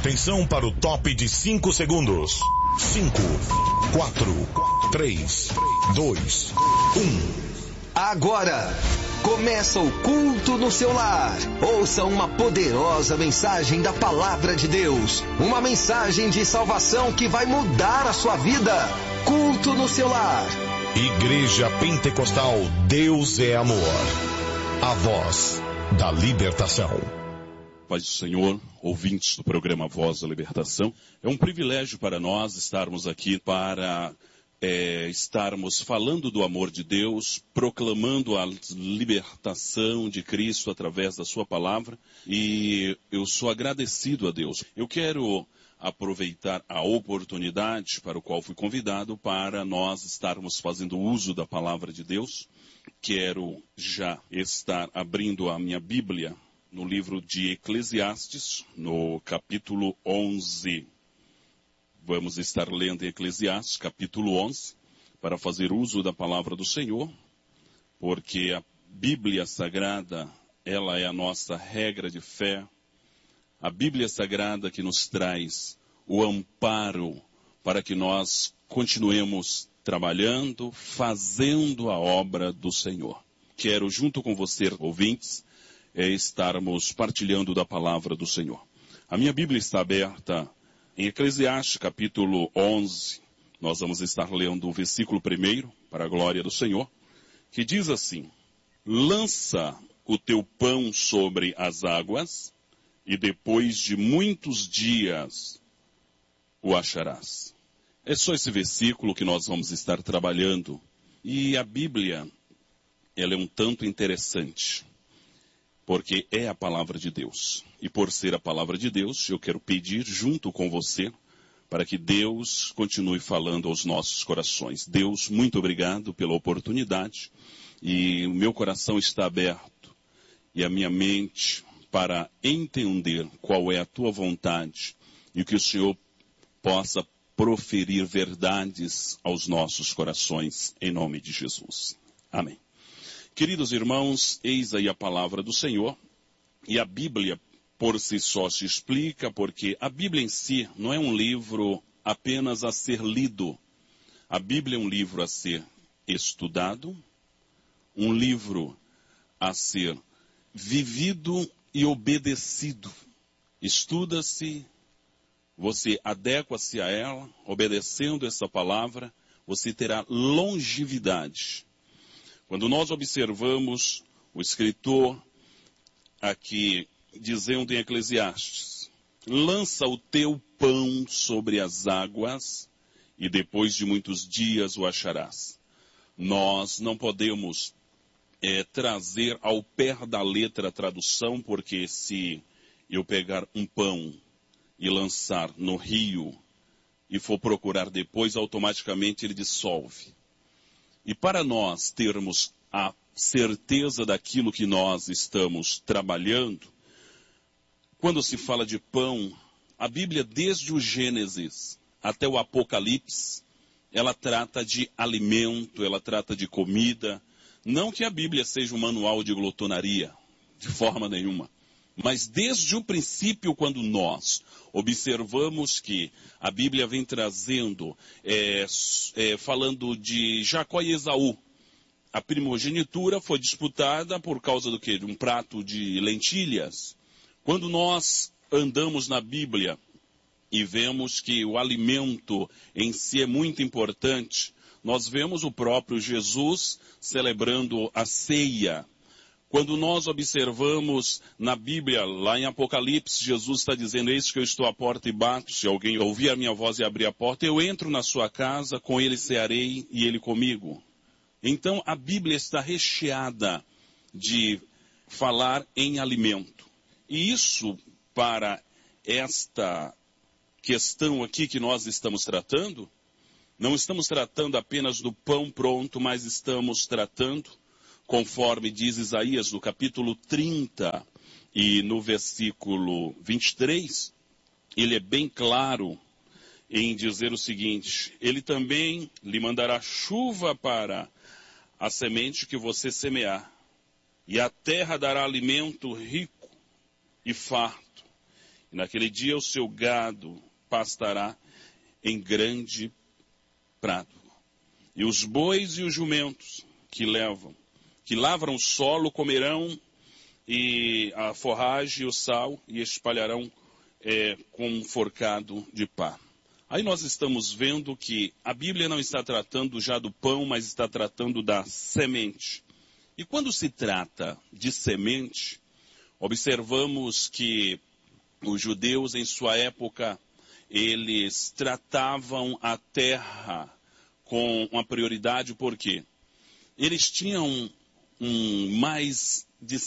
Atenção para o top de 5 segundos. 5, 4, 3, 2, 1. Agora, começa o culto no seu lar. Ouça uma poderosa mensagem da Palavra de Deus. Uma mensagem de salvação que vai mudar a sua vida. Culto no seu lar. Igreja Pentecostal Deus é Amor. A voz da libertação. Paz do Senhor, ouvintes do programa Voz da Libertação. É um privilégio para nós estarmos aqui para estarmos falando do amor de Deus, proclamando a libertação de Cristo através da sua palavra, e eu sou agradecido a Deus. Eu quero aproveitar a oportunidade para o qual fui convidado para nós estarmos fazendo uso da palavra de Deus. Quero já estar abrindo a minha Bíblia no livro de Eclesiastes, no capítulo 11. Vamos estar lendo em Eclesiastes, capítulo 11, para fazer uso da palavra do Senhor, porque a Bíblia Sagrada, ela é a nossa regra de fé. A Bíblia Sagrada que nos traz o amparo para que nós continuemos trabalhando, fazendo a obra do Senhor. Quero, junto com você, ouvintes, estarmos partilhando da palavra do Senhor. A minha Bíblia está aberta em Eclesiastes, capítulo 11, nós vamos estar lendo o versículo 1, para a glória do Senhor, que diz assim: lança o teu pão sobre as águas, e depois de muitos dias o acharás. É só esse versículo que nós vamos estar trabalhando. E a Bíblia, ela é um tanto interessante, porque é a palavra de Deus. E por ser a palavra de Deus, eu quero pedir junto com você para que Deus continue falando aos nossos corações. Deus, muito obrigado pela oportunidade. E o meu coração está aberto e a minha mente para entender qual é a tua vontade e que o Senhor possa proferir verdades aos nossos corações, em nome de Jesus. Amém. Queridos irmãos, eis aí a palavra do Senhor, e a Bíblia por si só se explica, porque a Bíblia em si não é um livro apenas a ser lido. A Bíblia é um livro a ser estudado, um livro a ser vivido e obedecido. Estuda-se, você adequa-se a ela, obedecendo essa palavra, você terá longevidade. Quando nós observamos o escritor aqui dizendo em Eclesiastes: lança o teu pão sobre as águas e depois de muitos dias o acharás. Nós não podemos trazer ao pé da letra a tradução, porque se eu pegar um pão e lançar no rio e for procurar depois, automaticamente ele dissolve. E para nós termos a certeza daquilo que nós estamos trabalhando, quando se fala de pão, a Bíblia, desde o Gênesis até o Apocalipse, ela trata de alimento, ela trata de comida. Não que a Bíblia seja um manual de glutonaria, de forma nenhuma. Mas desde o princípio, quando nós observamos que a Bíblia vem trazendo, falando de Jacó e Esaú, a primogenitura foi disputada por causa do quê? De um prato de lentilhas. Quando nós andamos na Bíblia e vemos que o alimento em si é muito importante, nós vemos o próprio Jesus celebrando a ceia. Quando nós observamos na Bíblia, lá em Apocalipse, Jesus está dizendo: eis que eu estou à porta e bato, se alguém ouvir a minha voz e abrir a porta, eu entro na sua casa, com ele cearei e ele comigo. Então a Bíblia está recheada de falar em alimento. E isso, para esta questão aqui que nós estamos tratando, não estamos tratando apenas do pão pronto, mas estamos tratando, conforme diz Isaías no capítulo 30 e no versículo 23, ele é bem claro em dizer o seguinte: ele também lhe mandará chuva para a semente que você semear, e a terra dará alimento rico e farto, E naquele dia o seu gado pastará em grande prado. E os bois e os jumentos que lavram o solo, comerão e a forragem e o sal, e espalharão com um forcado de pá. Aí nós estamos vendo que a Bíblia não está tratando já do pão, mas está tratando da semente. E quando se trata de semente, observamos que os judeus em sua época, eles tratavam a terra com uma prioridade, porque eles tinham mais de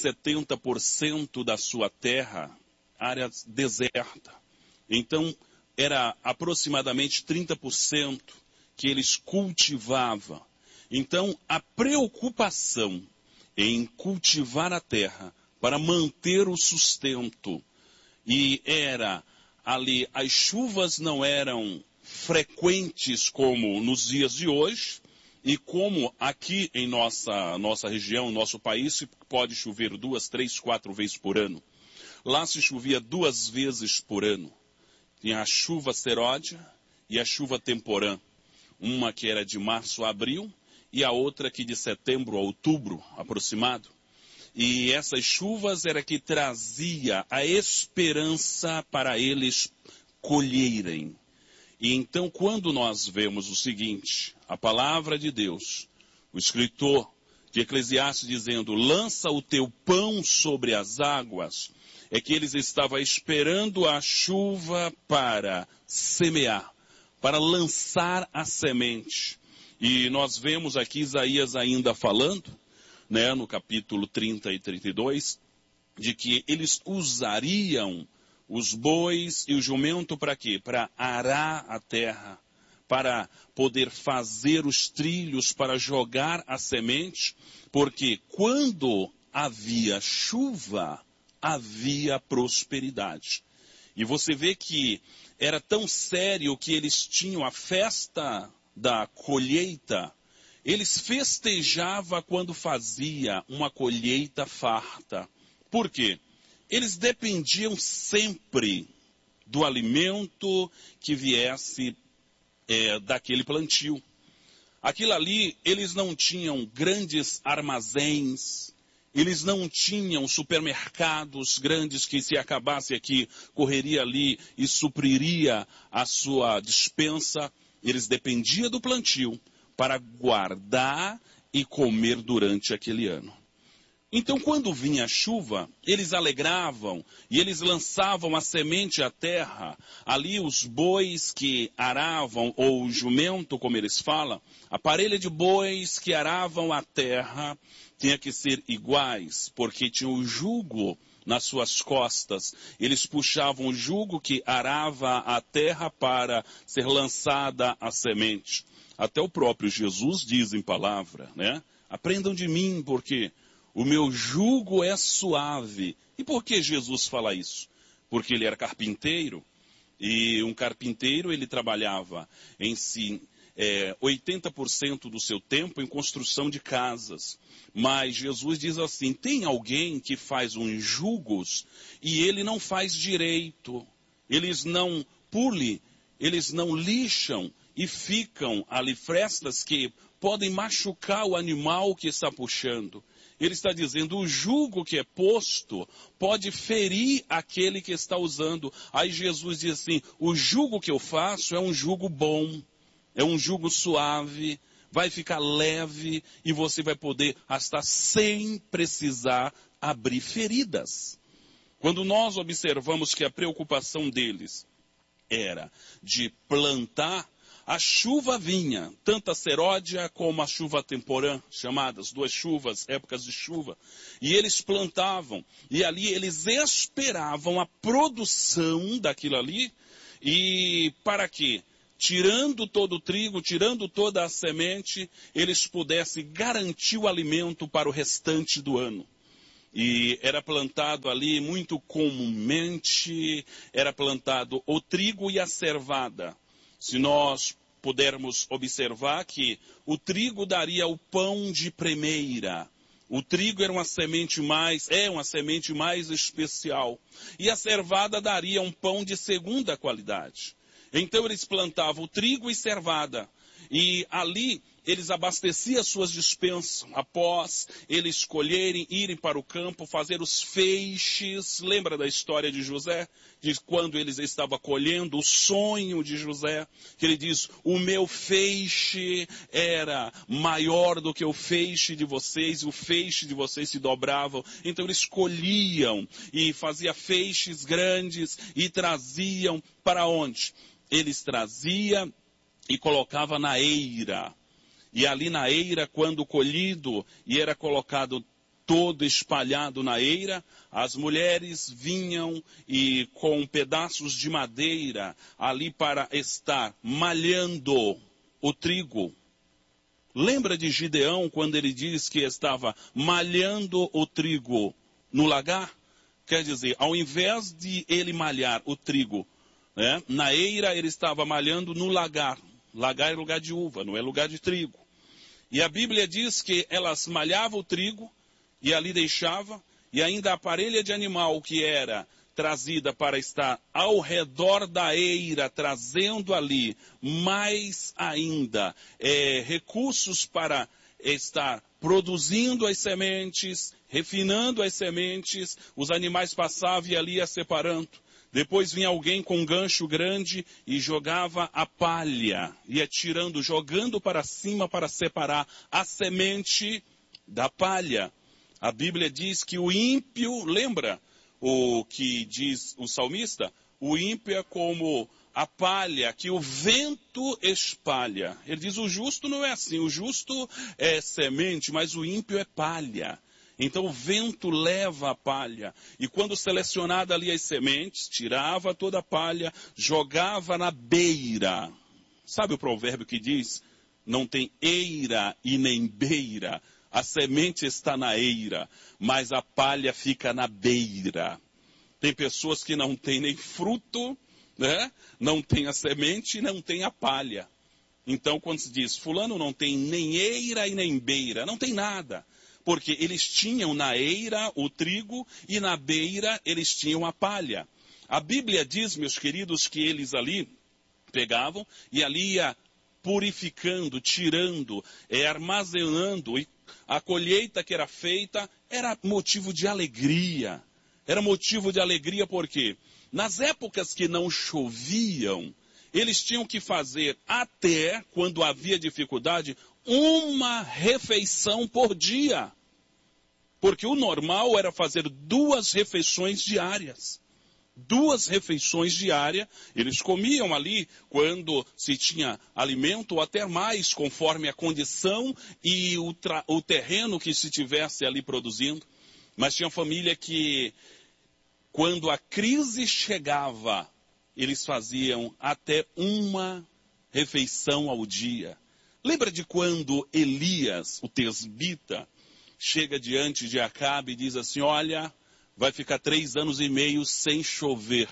70% da sua terra, área deserta. Então, era aproximadamente 30% que eles cultivavam. Então, a preocupação em cultivar a terra para manter o sustento, e era ali, as chuvas não eram frequentes como nos dias de hoje, e como aqui em nossa região, nosso país, pode chover 2, 3, 4 vezes por ano. Lá se chovia 2 vezes por ano. Tinha a chuva seródia e a chuva temporã. Uma que era de março a abril e a outra que de setembro a outubro, aproximado. E essas chuvas era que trazia a esperança para eles colherem. E então, quando nós vemos o seguinte, a palavra de Deus, o escritor de Eclesiastes dizendo, lança o teu pão sobre as águas, é que eles estavam esperando a chuva para semear, para lançar a semente. E nós vemos aqui Isaías ainda falando, né, no capítulo 30 e 32, de que eles usariam os bois e o jumento para quê? Para arar a terra, para poder fazer os trilhos, para jogar a semente, porque quando havia chuva, havia prosperidade. E você vê que era tão sério que eles tinham a festa da colheita, eles festejavam quando fazia uma colheita farta. Por quê? Eles dependiam sempre do alimento que viesse daquele plantio. Aquilo ali, eles não tinham grandes armazéns, eles não tinham supermercados grandes que se acabasse aqui, correria ali e supriria a sua despensa. Eles dependiam do plantio para guardar e comer durante aquele ano. Então, quando vinha a chuva, eles alegravam e eles lançavam a semente à terra. Ali os bois que aravam, ou o jumento, como eles falam, a parelha de bois que aravam a terra tinha que ser iguais, porque tinha o jugo nas suas costas. Eles puxavam o jugo que arava a terra para ser lançada a semente. Até o próprio Jesus diz em palavra, né? Aprendam de mim, porque o meu jugo é suave. E por que Jesus fala isso? Porque ele era carpinteiro, e um carpinteiro ele trabalhava em si 80% do seu tempo em construção de casas. Mas Jesus diz assim, tem alguém que faz uns jugos e ele não faz direito. Eles não pulam, eles não lixam e ficam ali frestas que podem machucar o animal que está puxando. Ele está dizendo, o jugo que é posto pode ferir aquele que está usando. Aí Jesus diz assim, o jugo que eu faço é um jugo bom, é um jugo suave, vai ficar leve e você vai poder estar sem precisar abrir feridas. Quando nós observamos que a preocupação deles era de plantar, a chuva vinha, tanto a seródia como a chuva temporã, chamadas 2 chuvas, épocas de chuva. E eles plantavam, e ali eles esperavam a produção daquilo ali, e para quê? Tirando todo o trigo, tirando toda a semente, eles pudessem garantir o alimento para o restante do ano. E era plantado ali muito comumente, era plantado o trigo e a cevada. Se nós pudermos observar que o trigo daria o pão de primeira, O trigo era uma semente mais especial. E a cevada daria um pão de segunda qualidade. Então eles plantavam trigo e cevada. E ali eles abasteciam suas dispensas. Após eles colherem, irem para o campo, fazer os feixes. Lembra da história de José? De quando eles estavam colhendo, o sonho de José. Que ele diz, o meu feixe era maior do que o feixe de vocês. O feixe de vocês se dobravam. Então eles colhiam e faziam feixes grandes e traziam para onde? Eles traziam e colocava na eira. E ali na eira, quando colhido e era colocado todo espalhado na eira, as mulheres vinham e com pedaços de madeira ali para estar malhando o trigo. Lembra de Gideão quando ele diz que estava malhando o trigo no lagar? Quer dizer, ao invés de ele malhar o trigo, né, na eira, ele estava malhando no lagar. Lagar é lugar de uva, não é lugar de trigo. E a Bíblia diz que elas malhavam o trigo e ali deixava, e ainda a parelha de animal que era trazida para estar ao redor da eira, trazendo ali mais ainda recursos para estar produzindo as sementes, refinando as sementes, os animais passavam e ali ia separando. Depois vinha alguém com um gancho grande e jogava a palha, ia tirando, jogando para cima para separar a semente da palha. A Bíblia diz que o ímpio, lembra o que diz o salmista? O ímpio é como a palha que o vento espalha. Ele diz, o justo não é assim, o justo é semente, mas o ímpio é palha. Então o vento leva a palha, e quando selecionada ali as sementes, tirava toda a palha, jogava na beira. Sabe o provérbio que diz, não tem eira e nem beira, a semente está na eira, mas a palha fica na beira. Tem pessoas que não têm nem fruto, né? Não tem a semente e não tem a palha. Então quando se diz, fulano não tem nem eira e nem beira, não tem nada. Porque eles tinham na eira o trigo e na beira eles tinham a palha. A Bíblia diz, meus queridos, que eles ali pegavam e ali ia purificando, tirando, armazenando. E a colheita que era feita era motivo de alegria. Era motivo de alegria porque nas épocas que não choviam, eles tinham que fazer até, quando havia dificuldade, uma refeição por dia. Porque o normal era fazer 2 refeições diárias. 2 refeições diárias, eles comiam ali quando se tinha alimento ou até mais, conforme a condição e o terreno que se tivesse ali produzindo. Mas tinha família que, quando a crise chegava, eles faziam até uma refeição ao dia. Lembra de quando Elias, o tesbita, chega diante de Acabe e diz assim, olha, vai ficar 3 anos e meio sem chover.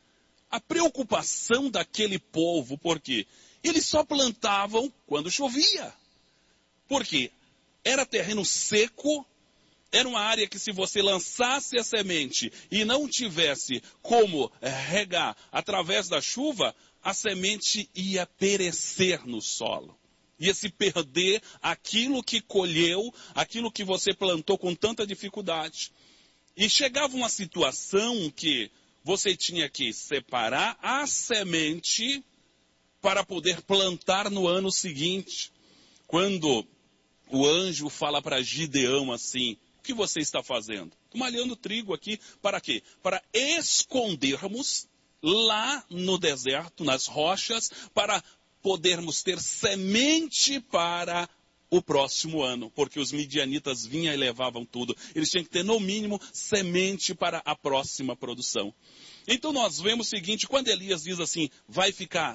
A preocupação daquele povo, porque eles só plantavam quando chovia. Porque era terreno seco, era uma área que se você lançasse a semente e não tivesse como regar através da chuva, a semente ia perecer no solo. Ia se perder aquilo que colheu, aquilo que você plantou com tanta dificuldade. E chegava uma situação que você tinha que separar a semente para poder plantar no ano seguinte. Quando o anjo fala para Gideão assim, o que você está fazendo? Estou malhando trigo aqui, para quê? Para escondermos lá no deserto, nas rochas, para podermos ter semente para o próximo ano, porque os midianitas vinham e levavam tudo. Eles tinham que ter, no mínimo, semente para a próxima produção. Então nós vemos o seguinte, quando Elias diz assim, vai ficar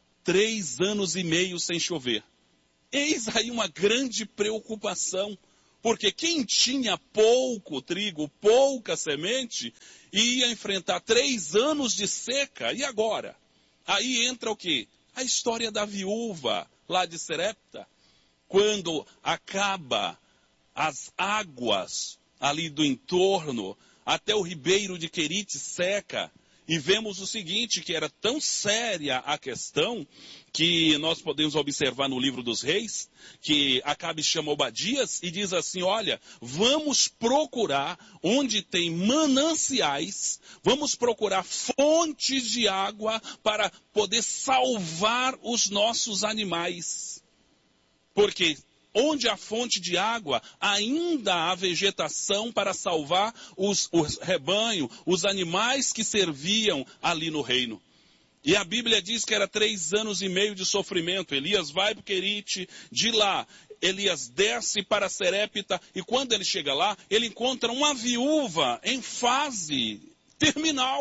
3 anos e meio sem chover. Eis aí uma grande preocupação, porque quem tinha pouco trigo, pouca semente, ia enfrentar 3 anos de seca, e agora? Aí entra o quê? A história da viúva lá de Serepta, quando acaba as águas ali do entorno, até o ribeiro de Querite seca, e vemos o seguinte, que era tão séria a questão, que nós podemos observar no livro dos reis, que Acabe chama Obadias e diz assim, olha, vamos procurar onde tem mananciais, vamos procurar fontes de água para poder salvar os nossos animais. Porque onde há fonte de água, ainda há vegetação para salvar os rebanho, os animais que serviam ali no reino. E a Bíblia diz que era 3 anos e meio de sofrimento. Elias vai para Querite, de lá Elias desce para Serepta, e quando ele chega lá, ele encontra uma viúva em fase terminal.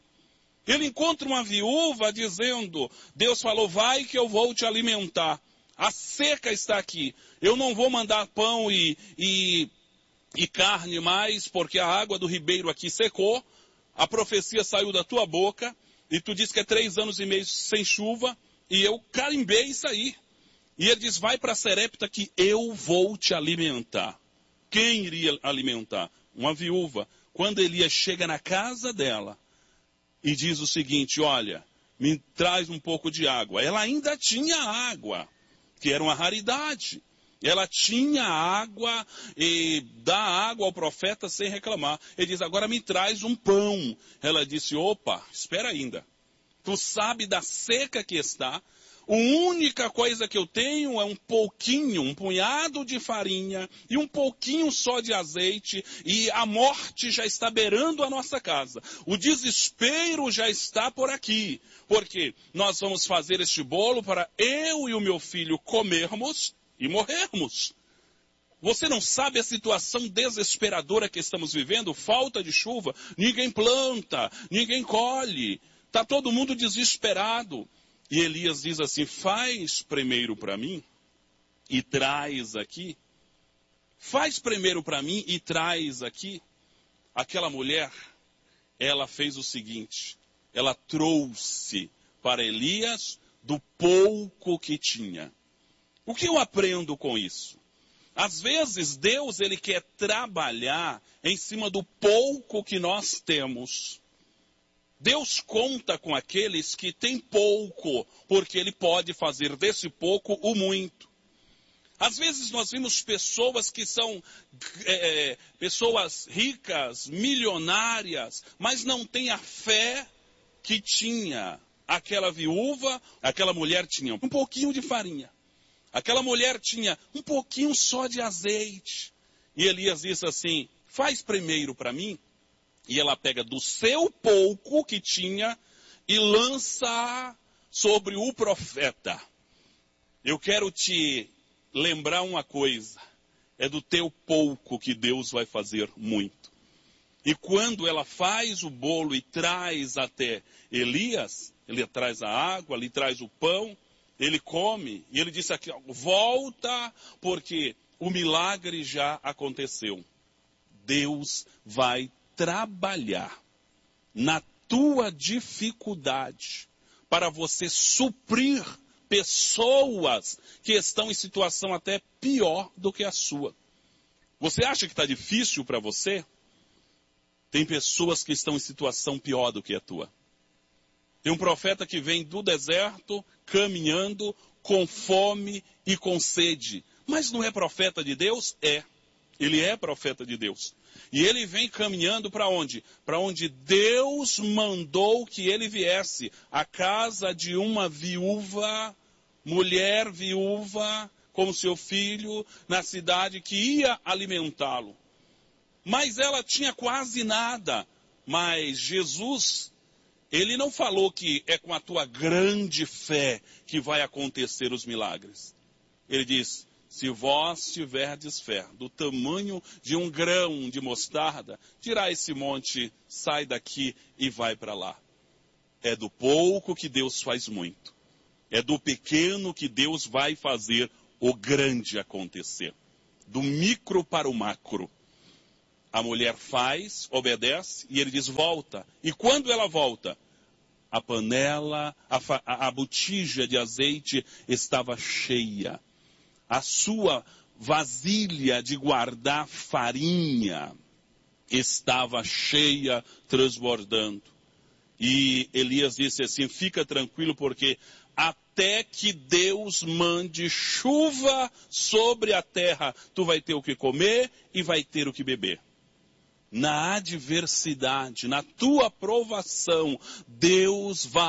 Ele encontra uma viúva dizendo, Deus falou, vai que eu vou te alimentar. A seca está aqui. Eu não vou mandar pão e carne mais, porque a água do ribeiro aqui secou. A profecia saiu da tua boca. E tu diz que é 3 anos e meio sem chuva. E eu carimbei isso aí. E ele diz, vai para Serepta que eu vou te alimentar. Quem iria alimentar? Uma viúva. Quando Elias chega na casa dela e diz o seguinte, olha, me traz um pouco de água. Ela ainda tinha água, que era uma raridade. Ela tinha água e dá água ao profeta sem reclamar. Ele diz, agora me traz um pão. Ela disse, opa, espera ainda. Tu sabe da seca que está. A única coisa que eu tenho é um pouquinho, um punhado de farinha e um pouquinho só de azeite, e a morte já está beirando a nossa casa. O desespero já está por aqui, porque nós vamos fazer este bolo para eu e o meu filho comermos e morrermos. Você não sabe a situação desesperadora que estamos vivendo? Falta de chuva, ninguém planta, ninguém colhe, está todo mundo desesperado. E Elias diz assim, faz primeiro para mim e traz aqui. Faz primeiro para mim e traz aqui. Aquela mulher, ela fez o seguinte, ela trouxe para Elias do pouco que tinha. O que eu aprendo com isso? Às vezes Deus, ele quer trabalhar em cima do pouco que nós temos. Deus conta com aqueles que têm pouco, porque Ele pode fazer desse pouco o muito. Às vezes nós vimos pessoas que são pessoas ricas, milionárias, mas não têm a fé que tinha aquela viúva. Aquela mulher tinha um pouquinho de farinha. Aquela mulher tinha um pouquinho só de azeite. E Elias disse assim, faz primeiro para mim. E ela pega do seu pouco que tinha e lança sobre o profeta. Eu quero te lembrar uma coisa. É do teu pouco que Deus vai fazer muito. E quando ela faz o bolo e traz até Elias, ele traz a água, ele traz o pão, ele come. E ele disse aqui, volta, porque o milagre já aconteceu. Deus vai trabalhar na tua dificuldade para você suprir pessoas que estão em situação até pior do que a sua. Você acha que está difícil para você? Tem pessoas que estão em situação pior do que a tua. Tem um profeta que vem do deserto, caminhando, com fome e com sede. Mas não é profeta de Deus? É. Ele é profeta de Deus. E ele vem caminhando para onde? Para onde Deus mandou que ele viesse. A casa de uma viúva, mulher viúva, com seu filho, na cidade que ia alimentá-lo. Mas ela tinha quase nada. Mas Jesus, ele não falou que é com a tua grande fé que vai acontecer os milagres. Ele diz, se vós tiverdes fé do tamanho de um grão de mostarda, dirá esse monte, sai daqui e vai para lá. É do pouco que Deus faz muito. É do pequeno que Deus vai fazer o grande acontecer. Do micro para o macro. A mulher faz, obedece, e ele diz, volta. E quando ela volta, a panela, a botija de azeite estava cheia. A sua vasilha de guardar farinha estava cheia, transbordando. E Elias disse assim, fica tranquilo porque até que Deus mande chuva sobre a terra, tu vai ter o que comer e vai ter o que beber. Na adversidade, na tua provação, Deus vai